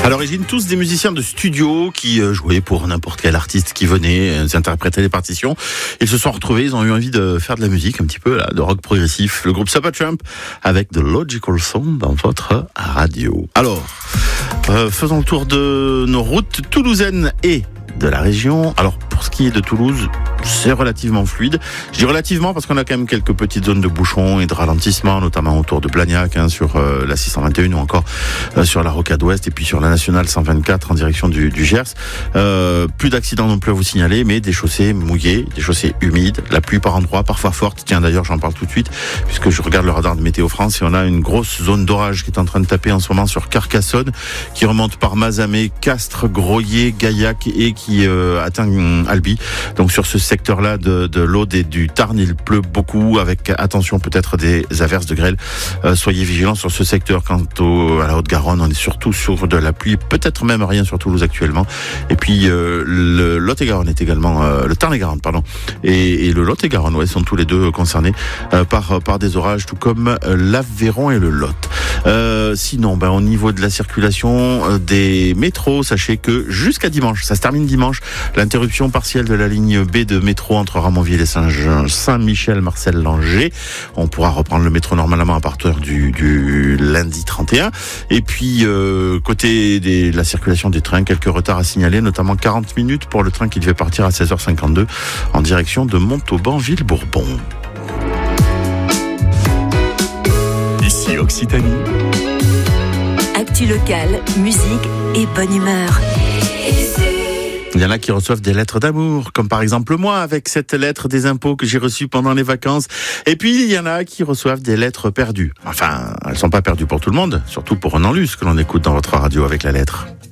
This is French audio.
À l'origine, tous des musiciens de studio qui jouaient pour n'importe quel artiste qui venait, interpréter les partitions. Ils se sont retrouvés, ils ont eu envie de faire de la musique un petit peu, là, de rock progressif. Le groupe Supertramp avec The Logical Sound dans votre radio. Alors, faisons le tour de nos routes toulousaines et de la région. Alors, pour ce qui est de Toulouse, c'est relativement fluide. Je dis relativement parce qu'on a quand même quelques petites zones de bouchons et de ralentissement, notamment autour de Blagnac, sur la 621 ou encore sur la Rocade Ouest et puis sur la Nationale 124 en direction du Gers. Plus d'accidents non plus à vous signaler, mais des chaussées mouillées, des chaussées humides, la pluie par endroits, parfois forte. Tiens, d'ailleurs, j'en parle tout de suite, puisque je regarde le radar de Météo France et on a une grosse zone d'orage qui est en train de taper en ce moment sur Carcassonne, qui remonte par Mazamet, Castres, Groyer, Gaillac et qui atteint Albi. Donc sur ce secteur-là de l'Aude et du Tarn, il pleut beaucoup, avec attention peut-être des averses de grêle. Soyez vigilants sur ce secteur. Quant à la Haute-Garonne, on est surtout sur de la pluie, peut-être même rien sur Toulouse actuellement. Et puis le Lot-et-Garonne est également, le Tarn-et-Garonne, pardon, et le Lot-et-Garonne, ouais, sont tous les deux concernés par des orages, tout comme l'Aveyron et le Lot. Sinon, au niveau de la circulation des métros, sachez que jusqu'à dimanche, ça se termine dimanche, l'interruption partielle de la ligne B de métro entre Ramonville et Saint-Michel-Marcel-Langer. On pourra reprendre le métro normalement à partir du lundi 31. Et puis, côté de la circulation des trains, quelques retards à signaler, notamment 40 minutes pour le train qui devait partir à 16h52 en direction de Montauban-Ville-Bourbon. Ici Occitanie. Actu locale, musique et bonne humeur. Il y en a qui reçoivent des lettres d'amour, comme par exemple moi, avec cette lettre des impôts que j'ai reçue pendant les vacances. Et puis, il y en a qui reçoivent des lettres perdues. Enfin, elles sont pas perdues pour tout le monde, surtout pour Renan Luce, que l'on écoute dans votre radio avec la lettre.